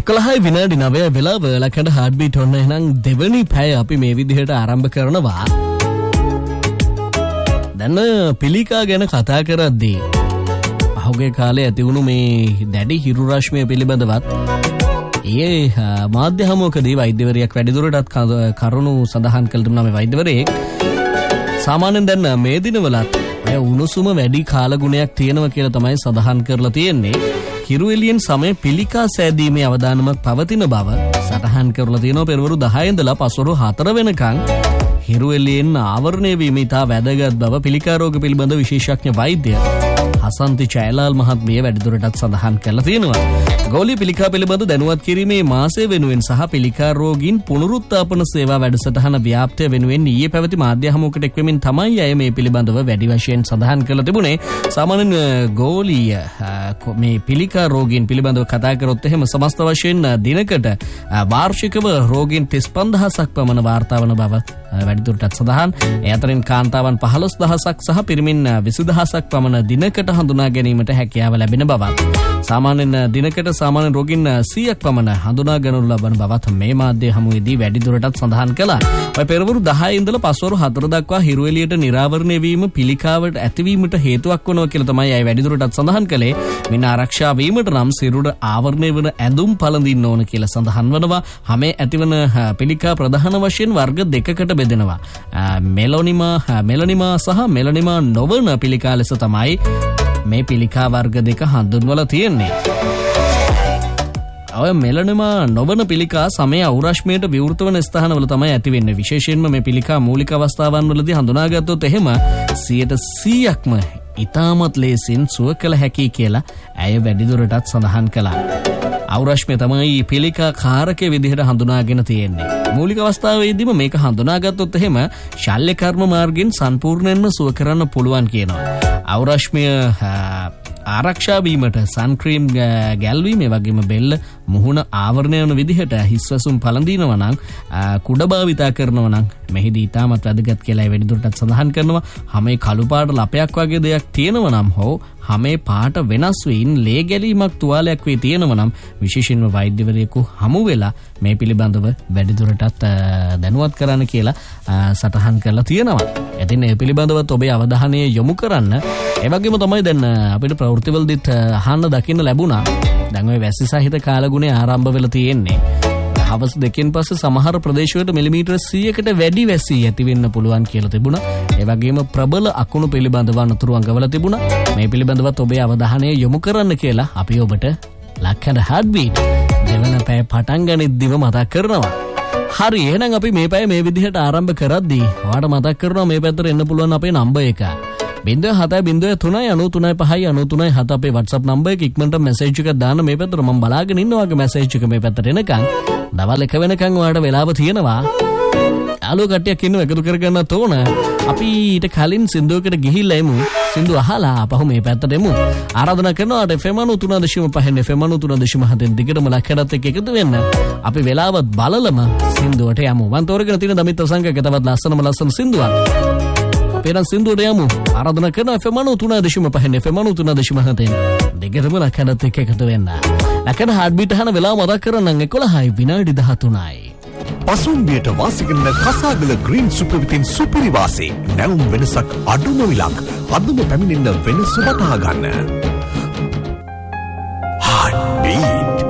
11:09 වෙලාව ලකඩ හાર્ට්බීට් ඔන්න එහෙනම් දෙවනි පැය අපි මේ විදිහට ආරම්භ කරනවා. දැන් පිළිකා ගැන කතා කරද්දී පහුගිය කාලේ ඇති වුණු මේ දැඩි හිරු රශ්මිය පිළිබඳවත් ඒ මාධ්‍ය හමුවකදී වෛද්‍යවරියක් වැඩිදුරටත් කරුණු සඳහන් කළ දුන්නා. මේ වෛද්‍යවරයෙක් සාමාන්‍යයෙන් දැන් මේ දිනවලත් අය උණුසුම වැඩි කාල ගුණයක් තියෙනවා කියලා තමයි සඳහන් කරලා තියෙන්නේ. හිරු එළියෙන් සමය පිළිකා සෑදීමේ අවදානමක් පවතින බව සටහන් කරලා තියෙනවා. පෙරවරු 10 ඉඳලා පස්වරු 4 වෙනකන් හිරු එළියෙන් ආවරණය වීම ඉතා වැදගත් බව පිළිකා රෝග පිළිබඳ විශේෂඥ වෛද්‍ය හසන්ති චයලාල් මහත්මිය වැඩිදුරටත් සඳහන් කරලා තියෙනවා. ගෝලීය පිළිකා පිළිබඳ දැනුවත් කිරීමේ මාසය වෙනුවෙන් සහ පිළිකා රෝගීන් පුනරුත්ථාපන සේවා වැඩසටහන ව්‍යාප්තිය වෙනුවෙන් ඊයේ පැවති මාධ්‍ය හමුවකට එක්වෙමින් තමයි අය මේ පිළිබඳව වැඩි වශයෙන් සඳහන් කරලා තිබුණේ. සාමාන්‍යයෙන් ගෝලීය මේ පිළිකා රෝගීන් පිළිබඳව කතා කරොත් එහෙම සමස්ත වශයෙන් දිනකට වාර්ෂිකව රෝගීන් 35000ක් පමණ වාර්තා වන බව වැඩිදුරටත් සඳහන්. ඒ අතරින් කාන්තාවන් 15000ක් සහ පිරිමින් 20000ක් පමණ දිනකට හඳුනා ගැනීමට හැකියාව ලැබෙන බවත්, සාමාන්‍යයෙන් දිනකට සාමාන්‍ය රෝගීන් 100ක් පමණ හඳුනා ගනු ලබන බවත් මේ මාධ්‍ය හමුවේදී වැඩිදුරටත් සඳහන් කළා. ඔය පෙරවරු 10 ඉඳලා පස්වරු 4 දක්වා හිරු එළියට නිරාවරණය වීම පිළිකාවට ඇතිවීමට හේතුවක් වෙනවා කියලා තමයි අය වැඩිදුරටත් සඳහන් කළේ. මින් ආරක්ෂා වීමට නම් සිරුර ආවරණය වන ඇඳුම් පළඳින්න ඕන කියලා සඳහන් වනවා. හැමේ ඇතිවන පිළිකා ප්‍රධාන වශයෙන් වර්ග දෙකකට බෙදෙනවා. මෙලනිමා සහ මෙලනිමා නොවන පිළිකා ලෙස තමයි මේ පිළිකා වර්ග දෙක හඳුන්වලා තියෙන්නේ. ඔය මෙලනිමා නොවන පිළිකා සමය අවරශ්මයට විවෘත වන ස්ථානවල තමයි ඇති වෙන්නේ. විශේෂයෙන්ම මේ පිළිකා මූලික අවස්ථාවන් වලදී හඳුනාගත්තොත් එහෙම 100%ක්ම ඉතාමත් ලේසින් සුව කළ හැකි කියලා ඇය වැඩිදුරටත් සඳහන් කළා. අවරශ්මය තමයි පිළිකා කාරකයේ විදිහට හඳුනාගෙන තියෙන්නේ. මූලික අවස්ථාවේදීම මේක හඳුනාගත්තොත් එහෙම ශල්‍ය කර්ම මාර්ගයෙන් සම්පූර්ණයෙන්ම සුව කරන්න පුළුවන් කියනවා. අවරශ්මය ආරක්ෂා වීමට සන්ක්‍රීම් ගැල්වීම, ඒ වගේම බෙල්ල මුහුණ ආවරණය වන විදිහට හිස්වසුම් පළඳිනවා නම්, කුඩ භාවිතා කරනවා නම් මෙහිදී ඉතාමත් වැදගත් කියලා වැඩිදුරටත් සඳහන් කරනවා. හැමේ කළු පාට ලපයක් වගේ දෙයක් තියෙනවා නම් හෝ හැමේ පාට වෙනස් වෙයින් ලේ ගැලීමක් තුවාලයක් වේ තියෙනවා නම් විශේෂයෙන්ම වෛද්‍යවරයෙකු හමු වෙලා මේ පිළිබඳව වැඩිදුරටත් දැනුවත් කරන්න කියලා සටහන් කරලා තියෙනවා. ඉතින් මේ පිළිබඳවත් ඔබේ අවධානය යොමු කරන්න. ඒ වගේම තමයි දැන් අපිට ප්‍රවෘත්තිවලදීත් අහන්න දකින්න ලැබුණා. දැන් ওই වැසි සහිත කාලගුණය ආරම්භ වෙලා තියෙන්නේ. හවස් 2කින් පස්සේ සමහර ප්‍රදේශවල මිලිමීටර් 100කට වැඩි වැසි ඇති වෙන්න පුළුවන් කියලා තිබුණා. ඒ වගේම ප්‍රබල අකුණු පිළිබඳව අනතුරු අඟවලා තිබුණා. මේ පිළිබඳවත් ඔබේ අවධානය යොමු කරන්න කියලා අපි ඔබට ලක්කඩ හાર્ට්බීට් දෙවන පැය පටන් ගනිද්දිම මතක් කරනවා. හරි, එහෙනම් අපි මේ පැය මේ විදිහට ආරම්භ කරද්දී ඔයාලට මතක් කරනවා මේ පැත්තට එන්න පුළුවන් අපේ නම්බර් එක 0703939593 අපේ WhatsApp නම්බර් එක. ඉක්මනට මැසේජ් එකක් දාන්න මේ පැත්තට. මම බලාගෙන ඉන්නවා වගේ මැසේජ් එක මේ පැත්තට එනකන්. දවල් 1 වෙනකන් ඔයාලට වෙලාව තියෙනවා. යාළුවෝ කට්ටියක් ඉන්නව එකතු කරගන්නත් ඕන. අපි ඊට කලින් සින්දුවකට ගිහිල්ලා එමු. සින්දුව අහලා අපහු මේ පැත්තට එමු. ආරාධනා කරනවා FM 93.5 FM 93.7 දිගටම ලක්කඩත් එක්ක එකතු වෙන්න. අපි වෙලාවත් බලලම සින්දුවට යමු. මම තෝරගෙන තියෙන දමිත් සංකේත තවත් ලස්සන සින්දුවක්. පෙරන් සින්දුවට යමු. ආරාධනා කරනවා FM 93.5 FM 93.7 දිගටම ලක්කඩත් එක්ක එකතු වෙන්න. ලක්කඩ හાર્ට්බීට් අහන වෙලාව මතක් කරන්නම් 11යි විනාඩි 13යි. පසුම්බියට වාසිකන කසාගල ග්‍රීන් සුපර් විතින් සුපිරි වාසේ නැවුම් වෙනසක් අඩුම විලක් අදම පැමිණෙන්න වෙනස වටහා ගන්න. හાર્ට්බීට්